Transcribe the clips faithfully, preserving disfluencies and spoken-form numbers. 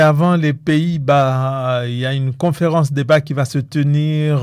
Avant les Pays-Bas, il y a une conférence débat qui va se tenir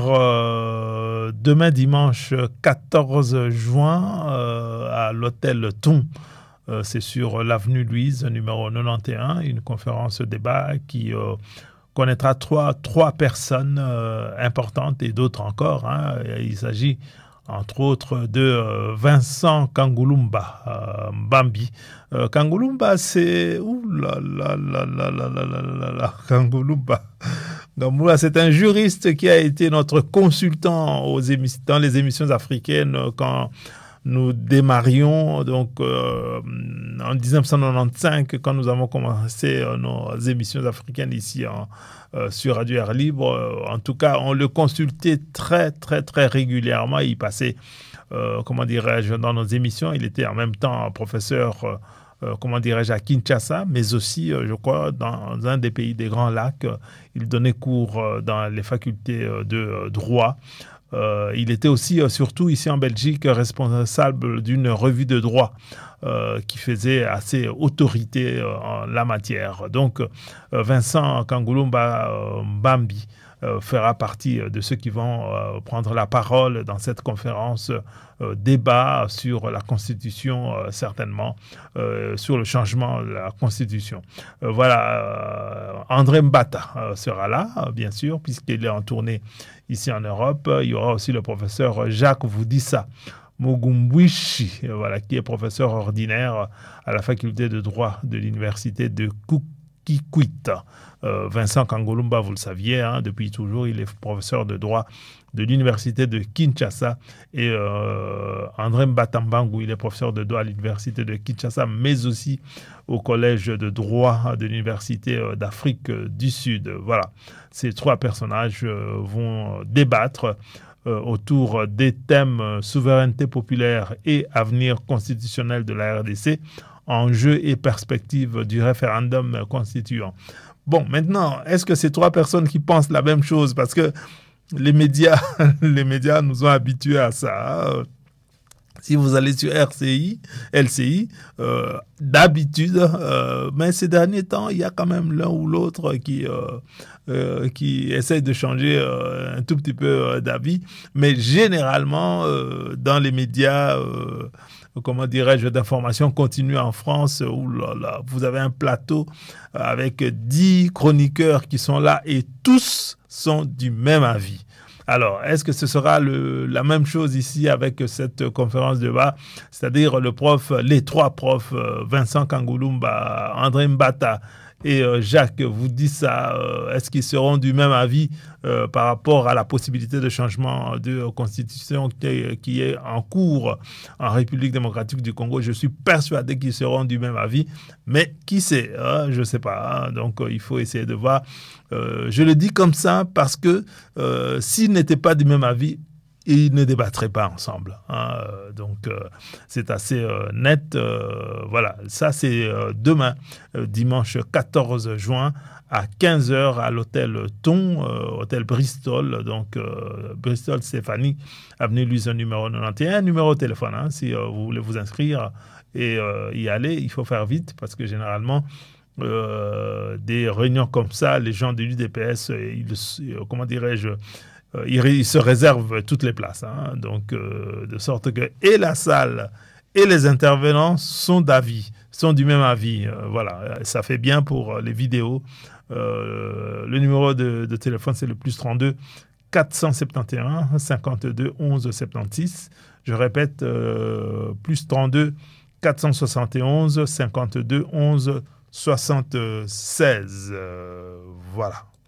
euh, demain dimanche quatorze juin euh, à l'hôtel Thon. Euh, c'est sur l'avenue Louise, numéro quatre-vingt-onze, une conférence débat qui euh, connaîtra trois, trois personnes euh, importantes et d'autres encore. Hein. Il s'agit entre autres de euh, Vincent Kangulumba euh, Mbambi. Euh, Kangulumba, c'est... Ouh là là là là là là là là là, Kangulumba. Donc, voilà, c'est un juriste qui a été notre consultant aux émissions, dans les émissions africaines quand nous démarrions, donc euh, en dix-neuf cent quatre-vingt-quinze, quand nous avons commencé euh, nos émissions africaines ici en, euh, sur Radio Air Libre. Euh, en tout cas, on le consultait très, très, très régulièrement. Il passait, euh, comment dirais-je, dans nos émissions. Il était en même temps professeur, euh, euh, comment dirais-je, à Kinshasa, mais aussi, euh, je crois, dans un des pays des Grands Lacs. Il donnait cours euh, dans les facultés euh, de euh, droit. Euh, il était aussi, euh, surtout ici en Belgique, responsable d'une revue de droit euh, qui faisait assez autorité euh, en la matière. Donc, euh, Vincent Kangulumba euh, Mbambi euh, fera partie de ceux qui vont euh, prendre la parole dans cette conférence euh, débat sur la Constitution, euh, certainement, euh, sur le changement de la Constitution. Euh, voilà, euh, André Mbata euh, sera là, euh, bien sûr, puisqu'il est en tournée ici en Europe. Il y aura aussi le professeur Jacques Voudissa Mugumbwishi, voilà, qui est professeur ordinaire à la faculté de droit de l'université de Kikwit. Euh, Vincent Kangulumba, vous le saviez, hein, depuis toujours, il est professeur de droit de l'université de Kinshasa, et euh, André Mbatambangu, il est professeur de droit à l'université de Kinshasa, mais aussi au collège de droit de l'université d'Afrique du Sud. Voilà, ces trois personnages euh, vont débattre euh, autour des thèmes souveraineté populaire et avenir constitutionnel de la R D C, enjeux et perspectives du référendum constituant. Bon, maintenant, est-ce que ces trois personnes qui pensent la même chose? Parce que les médias, les médias nous ont habitués à ça. Si vous allez sur R C I, L C I, euh, d'habitude, euh, mais ces derniers temps, il y a quand même l'un ou l'autre qui, euh, euh, qui essaye de changer euh, un tout petit peu euh, d'avis. Mais généralement, euh, dans les médias, euh, comment dirais-je, d'information continue en France, où là, là, vous avez un plateau avec dix chroniqueurs qui sont là et tous sont du même avis. Alors, est-ce que ce sera le, la même chose ici avec cette conférence de débat, c'est-à-dire le prof, les trois profs, Vincent Kangulumba, André Mbata et euh, Jacques Voudissa, euh, est-ce qu'ils seront du même avis euh, par rapport à la possibilité de changement de constitution qui, qui est en cours en République démocratique du Congo? Je suis persuadé qu'ils seront du même avis, mais qui sait, hein, je ne sais pas. Hein, donc, euh, il faut essayer de voir. Euh, je le dis comme ça parce que euh, s'ils n'étaient pas du même avis, ils ne débattraient pas ensemble. Hein. Donc, euh, c'est assez euh, net. Euh, voilà, ça, c'est euh, demain, euh, dimanche quatorze juin, à quinze heures, à l'hôtel Thon, euh, hôtel Bristol. Donc, euh, Bristol, Stéphanie, avenue Louise, numéro quatre-vingt-onze, numéro de téléphone. Hein, si euh, vous voulez vous inscrire et euh, y aller, il faut faire vite parce que généralement, euh, des réunions comme ça, les gens de l'U D P S, ils, euh, comment dirais-je, Euh, il, il se réserve toutes les places. Hein, donc, euh, de sorte que et la salle et les intervenants sont d'avis, sont du même avis. Euh, voilà, ça fait bien pour les vidéos. Euh, le numéro de, de téléphone, c'est le plus trente-deux quatre cent soixante et onze cinquante-deux onze soixante-seize. Je répète, euh, plus trente-deux quatre cent soixante et onze cinquante-deux onze soixante-seize. Euh, voilà.